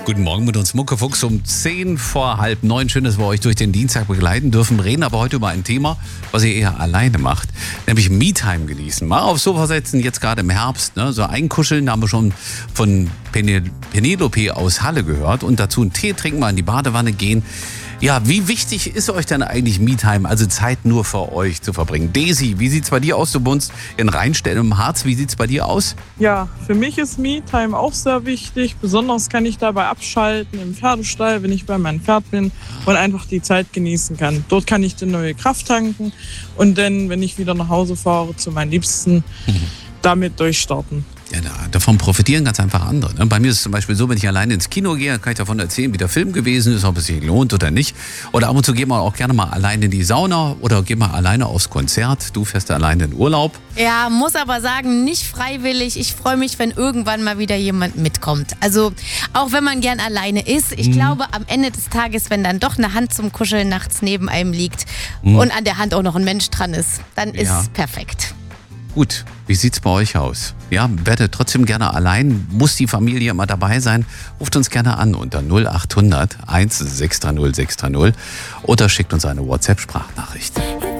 Guten Morgen mit uns Muckefuchs um 8:10. Schön, dass wir euch durch den Dienstag begleiten dürfen. Reden aber heute über ein Thema, was ihr eher alleine macht. Nämlich Me-Time genießen. Mal aufs Sofa setzen, jetzt gerade im Herbst. Ne? So einkuscheln, da haben wir schon von Penelope aus Halle gehört. Und dazu einen Tee trinken, mal in die Badewanne gehen. Ja, wie wichtig ist euch denn eigentlich Me-Time, also Zeit nur für euch zu verbringen? Daisy, wie sieht's bei dir aus? Du wohnst in Rheinstedt im Harz. Wie sieht's bei dir aus? Ja, für mich ist Me-Time auch sehr wichtig. Besonders kann ich dabei abschalten im Pferdestall, wenn ich bei meinem Pferd bin und einfach die Zeit genießen kann. Dort kann ich dann neue Kraft tanken und dann, wenn ich wieder nach Hause fahre, zu meinen Liebsten, damit durchstarten. Ja, davon profitieren ganz einfach andere. Ne? Bei mir ist es zum Beispiel so, wenn ich alleine ins Kino gehe, kann ich davon erzählen, wie der Film gewesen ist, ob es sich lohnt oder nicht. Oder ab und zu gehen wir auch gerne mal alleine in die Sauna oder gehen wir alleine aufs Konzert. Du fährst alleine in Urlaub. Ja, muss aber sagen, nicht freiwillig. Ich freue mich, wenn irgendwann mal wieder jemand mitkommt. Also auch wenn man gern alleine ist. Ich glaube, am Ende des Tages, wenn dann doch eine Hand zum Kuscheln nachts neben einem liegt und an der Hand auch noch ein Mensch dran ist, dann ist es perfekt. Gut, wie sieht's bei euch aus? Ja, werdet trotzdem gerne allein. Muss die Familie immer dabei sein? Ruft uns gerne an unter 0800 1630 630 oder schickt uns eine WhatsApp-Sprachnachricht.